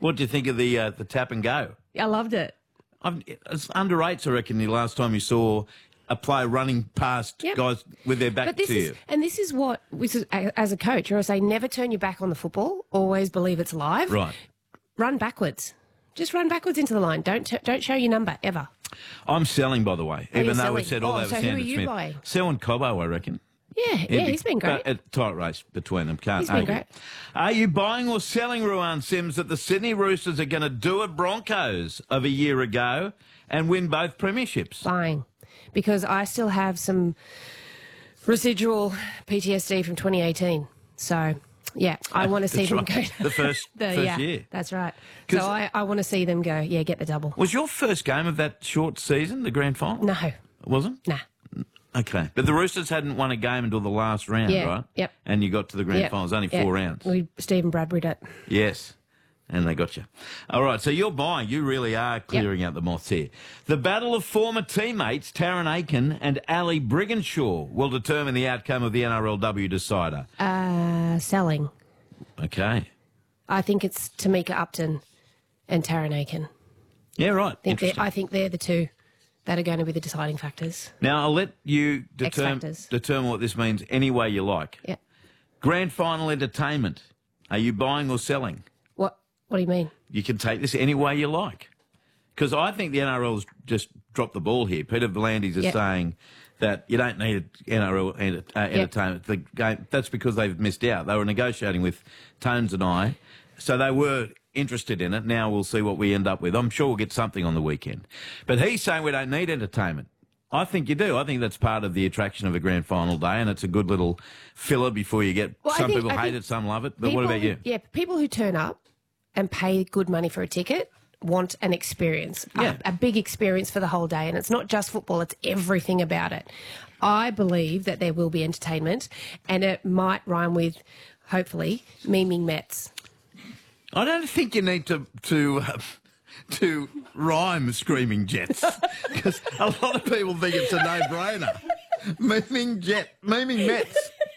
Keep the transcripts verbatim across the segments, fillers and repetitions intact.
What do you think of the uh, the tap and go? I loved it. I've, it's under eights, I reckon, the last time you saw a player running past Yep. guys with their back But this to is, you. and this is what, this is, as a coach, I always say, never turn your back on the football. Always believe it's live. Right. Run backwards. Just run backwards into the line. Don't t- don't show your number ever. I'm selling, by the way, Are you even though we selling? said all Oh, over so who are Sandon you Smith. buying? Selling Cobbo, I reckon. Yeah, yeah, He'd be- he's been great. uh, A tight race between them. Can't He's been argue. great. Are you buying or selling, Ruan Sims, that the Sydney Roosters are going to do a Broncos of a year ago and win both premierships? Buying, because I still have some residual P T S D from twenty eighteen. So, yeah, I want to see That's them right. go. The first, The- first yeah, year. that's right. 'Cause- So I, I want to see them go, yeah, get the double. Was your first game of that short season the grand final? No, It wasn't? nah. Okay. But the Roosters hadn't won a game until the last round, Yeah, right? yep. And you got to the grand Yep, final. It was only yep. four rounds. We Stephen Bradbury'd it. Yes. And they got you. All right, so you're buying. You really are clearing out the moths here. The battle of former teammates Taryn Aiken and Ali Brigginshaw will determine the outcome of the N R L W decider. Uh, selling. Okay. I think it's Tamika Upton and Taryn Aiken. Yeah, right. I think, they're, Interesting. I think they're the two that are going to be the deciding factors. Now, I'll let you determine, X-factors. determine what this means any way you like. Yeah. Grand final entertainment. Are you buying or selling? What What do you mean? You can take this any way you like. Because I think the N R L's just dropped the ball here. Peter V'landys is Yep. saying that you don't need N R L enter, uh, entertainment. The game, that's because they've missed out. They were negotiating with Tones and I, so they were interested in it. Now we'll see what we end up with. I'm sure we'll get something on the weekend. But he's saying we don't need entertainment. I think you do. I think that's part of the attraction of a grand final day, and it's a good little filler before you get... Well, I some think- people I hate think it, some love it. But People what about who- you? Yeah, people who turn up and pay good money for a ticket want an experience, Yeah. a, a big experience for the whole day. And it's not just football, it's everything about it. I believe that there will be entertainment, and it might rhyme with, hopefully, memeing Mets. I don't think you need to to uh, to rhyme screaming jets because a lot of people think it's a no-brainer. Memeing jet, memeing Mets.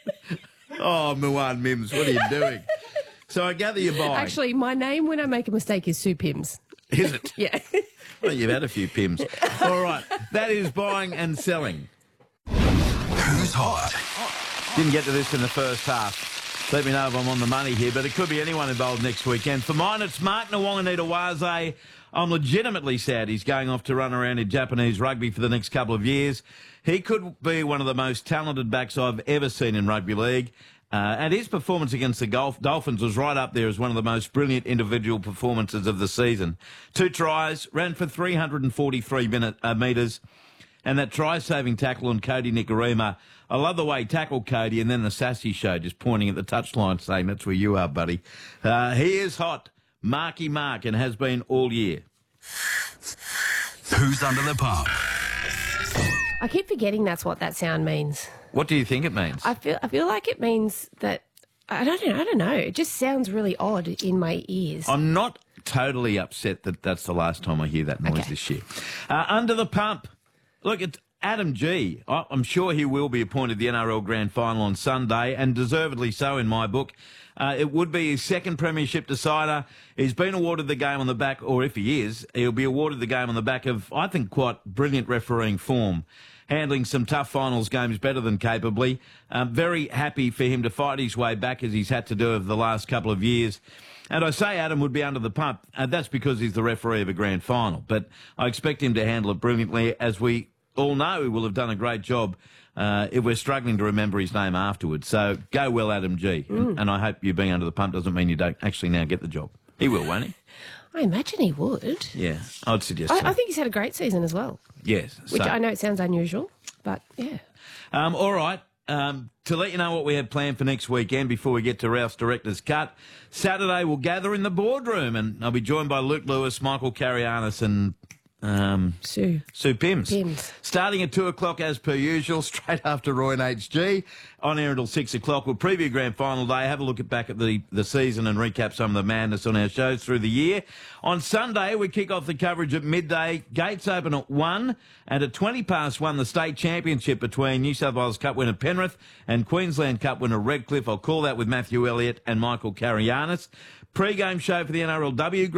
Oh, Muan Mims, what are you doing? So I gather you're buying. Actually, my name when I make a mistake is Sue Pims. Is it? Yeah. Well, you've had a few pims. All right, that is buying and selling. Who's hot? Didn't get to this in the first half. Let me know if I'm on the money here, but it could be anyone involved next weekend. For mine, it's Mark Nwanganita-Waze. I'm legitimately sad he's going off to run around in Japanese rugby for the next couple of years. He could be one of the most talented backs I've ever seen in rugby league. Uh, and his performance against the Golf Dolphins was right up there as one of the most brilliant individual performances of the season. Two tries, ran for three hundred forty-three minute, uh, metres, and that try-saving tackle on Cody Nikorima. I love the way he tackled Cody, and then the sassy show just pointing at the touchline saying, that's where you are, buddy. Uh, he is hot, Marky Mark, and has been all year. Who's under the pump? I keep forgetting that's what that sound means. What do you think it means? I feel I feel like it means that I don't know. I don't know. It just sounds really odd in my ears. I'm not totally upset that that's the last time I hear that noise Okay. this year. Uh, under the pump. Look, it's Adam G. I- I'm sure he will be appointed the N R L Grand Final on Sunday, and deservedly so in my book. Uh, it would be his second premiership decider. He's been awarded the game on the back, or if he is, he'll be awarded the game on the back of, I think, quite brilliant refereeing form, handling some tough finals games better than capably. Um, very happy for him to fight his way back as he's had to do over the last couple of years. And I say Adam would be under the pump, and that's because he's the referee of a grand final. But I expect him to handle it brilliantly, as we all know he will have done a great job uh, if we're struggling to remember his name afterwards. So go well, Adam G. Mm. And I hope you being under the pump doesn't mean you don't actually now get the job. He will, won't he? I imagine he would. Yeah, I'd suggest so. I, I think he's had a great season as well. Yes. Which so- I know it sounds unusual, but yeah. Um, all right. Um, to let you know what we have planned for next weekend before we get to Ralph's Director's Cut, Saturday we'll gather in the boardroom and I'll be joined by Luke Lewis, Michael Carianis and um, Sue. Sue Pims. Pims. Starting at two o'clock as per usual, straight after Roy and H G. On air until six o'clock. We'll preview Grand Final Day, have a look at back at the, the season and recap some of the madness on our shows through the year. On Sunday, we kick off the coverage at midday. Gates open at one, and at twenty past one, the state championship between New South Wales Cup winner Penrith and Queensland Cup winner Redcliffe. I'll call that with Matthew Elliott and Michael Carianis. Pre-game show for the N R L W